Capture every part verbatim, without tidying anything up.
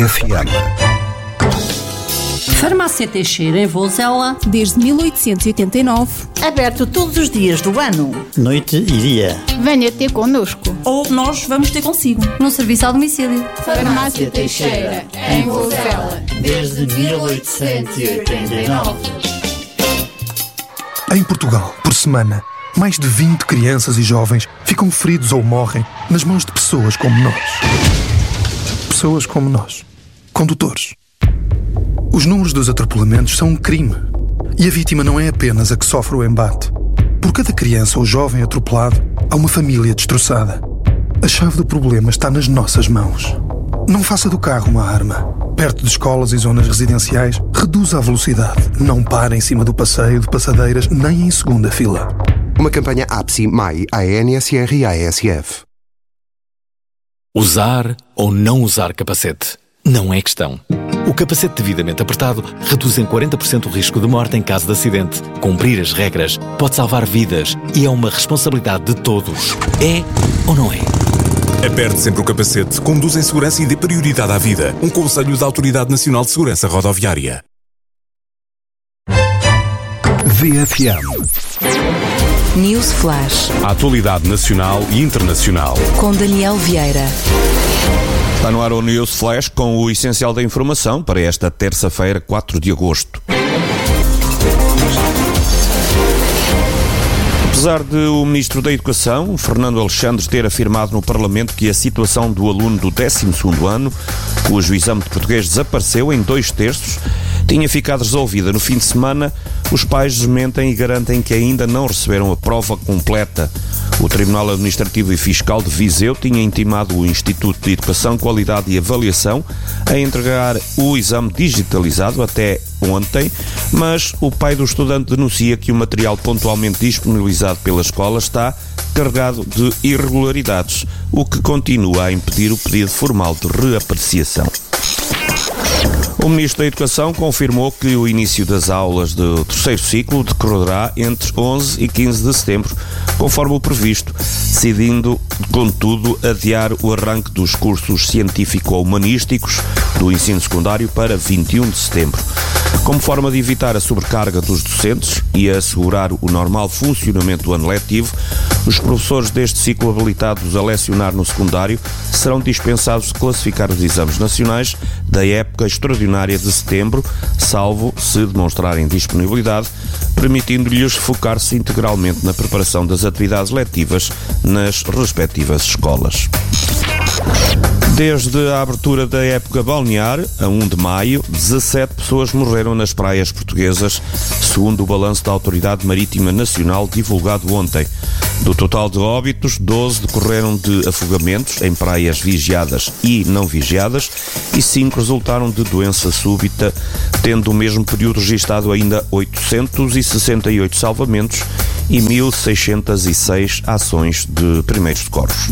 F M. Farmácia Teixeira, em Vozela, desde mil oitocentos e oitenta e nove. Aberto todos os dias do ano. Noite e dia. Venha ter connosco. ou nós vamos ter consigo, no serviço ao domicílio. Farmácia Teixeira, em Vozela, desde mil oitocentos e oitenta e nove. Em Portugal, por semana, mais de vinte crianças e jovens ficam feridos ou morrem nas mãos de pessoas como nós. Pessoas como nós. Condutores. Os números dos atropelamentos são um crime. E a vítima não é apenas a que sofre o embate. Por cada criança ou jovem atropelado, há uma família destroçada. A chave do problema está nas nossas mãos. Não faça do carro uma arma. Perto de escolas e zonas residenciais, reduza a velocidade. Não pare em cima do passeio de passadeiras nem em segunda fila. Uma campanha A P S I, M A I, A N S R e A S F. Usar ou não usar capacete não é questão. O capacete devidamente apertado reduz em quarenta por cento o risco de morte em caso de acidente. Cumprir as regras pode salvar vidas e é uma responsabilidade de todos. É ou não é? Aperte sempre o capacete, conduz em segurança e dê prioridade à vida. Um conselho da Autoridade Nacional de Segurança Rodoviária. V F M. News Flash. A atualidade nacional e internacional. Com Daniel Vieira. Está no ar o News Flash com o essencial da informação para esta terça-feira, quatro de agosto. Apesar de o Ministro da Educação, Fernando Alexandre, ter afirmado no Parlamento que a situação do aluno do décimo segundo ano, cujo exame de português desapareceu em dois terços, tinha ficado resolvida no fim de semana, os pais desmentem e garantem que ainda não receberam a prova completa. O Tribunal Administrativo e Fiscal de Viseu tinha intimado o Instituto de Educação, Qualidade e Avaliação a entregar o exame digitalizado até ontem, mas o pai do estudante denuncia que o material pontualmente disponibilizado pela escola está carregado de irregularidades, o que continua a impedir o pedido formal de reapreciação. O Ministro da Educação confirmou que o início das aulas do terceiro ciclo decorrerá entre onze e quinze de setembro, conforme o previsto, decidindo, contudo, adiar o arranque dos cursos científico-humanísticos do ensino secundário para vinte e um de setembro. Como forma de evitar a sobrecarga dos docentes e assegurar o normal funcionamento do ano letivo, os professores deste ciclo habilitados a lecionar no secundário serão dispensados de classificar os exames nacionais da época extraordinária de setembro, salvo se demonstrarem disponibilidade, permitindo-lhes focar-se integralmente na preparação das atividades letivas nas respectivas escolas. Desde a abertura da época balnear, a um de maio, dezassete pessoas morreram nas praias portuguesas, segundo o balanço da Autoridade Marítima Nacional divulgado ontem. Do total de óbitos, doze decorreram de afogamentos em praias vigiadas e não vigiadas e cinco resultaram de doença súbita, tendo no mesmo período registado ainda oitocentos e sessenta e oito salvamentos e mil seiscentos e seis ações de primeiros socorros.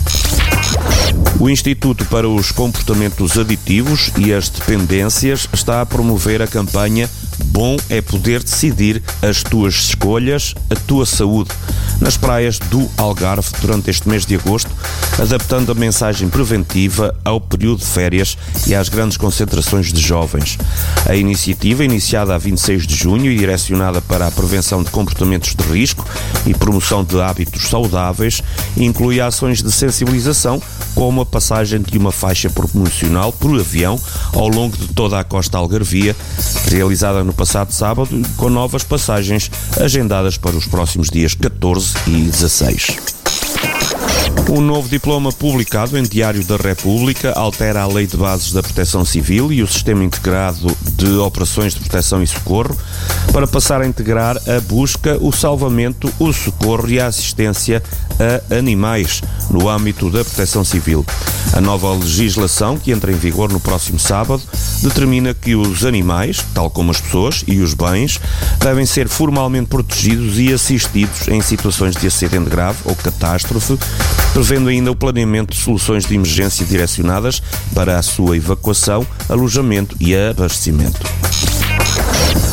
O Instituto para os Comportamentos Aditivos e as Dependências está a promover a campanha Bom é Poder Decidir as Tuas Escolhas, a Tua Saúde, nas praias do Algarve durante este mês de agosto, adaptando a mensagem preventiva ao período de férias e às grandes concentrações de jovens. A iniciativa, iniciada a vinte e seis de junho e direcionada para a prevenção de comportamentos de risco e promoção de hábitos saudáveis, inclui ações de sensibilização, como a passagem de uma faixa promocional por avião ao longo de toda a costa algarvia, realizada no passado sábado, com novas passagens agendadas para os próximos dias catorze e dezasseis. Um novo diploma publicado em Diário da República altera a Lei de Bases da Proteção Civil e o Sistema Integrado de Operações de Proteção e Socorro para passar a integrar a busca, o salvamento, o socorro e a assistência a animais no âmbito da Proteção Civil. A nova legislação, que entra em vigor no próximo sábado, determina que os animais, tal como as pessoas e os bens, devem ser formalmente protegidos e assistidos em situações de acidente grave ou catástrofe, prevendo ainda o planeamento de soluções de emergência direcionadas para a sua evacuação, alojamento e abastecimento.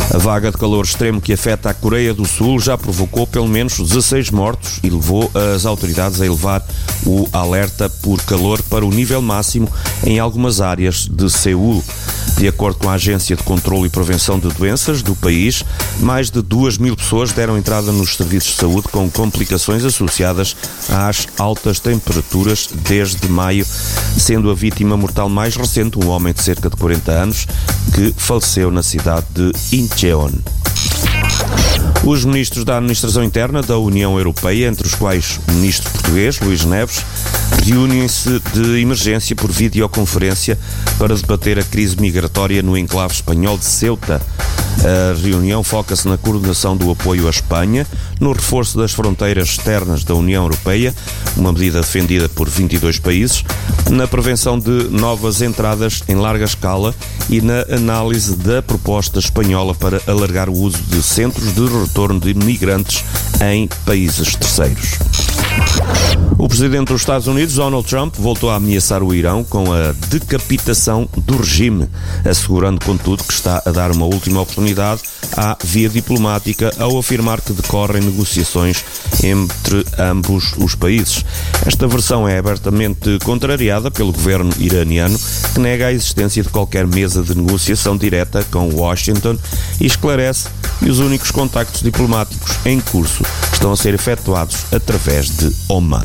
A vaga de calor extremo que afeta a Coreia do Sul já provocou pelo menos dezasseis mortos e levou as autoridades a elevar o alerta por calor para o nível máximo em algumas áreas de Seul. De acordo com a Agência de Controlo e Prevenção de Doenças do país, mais de duas mil pessoas deram entrada nos serviços de saúde com complicações associadas às altas temperaturas desde maio, sendo a vítima mortal mais recente um homem de cerca de quarenta anos que faleceu na cidade de Incheon. Os ministros da Administração Interna da União Europeia, entre os quais o ministro português, Luís Neves, reúnem-se de emergência por videoconferência para debater a crise migratória no enclave espanhol de Ceuta. A reunião foca-se na coordenação do apoio à Espanha, no reforço das fronteiras externas da União Europeia, uma medida defendida por vinte e dois países, na prevenção de novas entradas em larga escala e na análise da proposta espanhola para alargar o uso de centros de retorno de imigrantes em países terceiros. O presidente dos Estados Unidos, Donald Trump, voltou a ameaçar o Irão com a decapitação do regime, assegurando, contudo, que está a dar uma última oportunidade à via diplomática ao afirmar que decorrem negociações entre ambos os países. Esta versão é abertamente contrariada pelo governo iraniano, que nega a existência de qualquer mesa de negociação direta com Washington e esclarece que os únicos contactos diplomáticos em curso estão a ser efetuados através de Oman.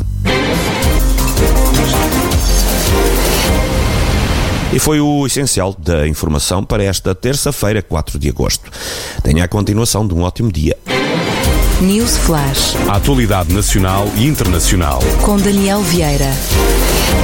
E foi o essencial da informação para esta terça-feira, quatro de agosto. Tenha a continuação de um ótimo dia. News Flash. A atualidade nacional e internacional. Com Daniel Vieira.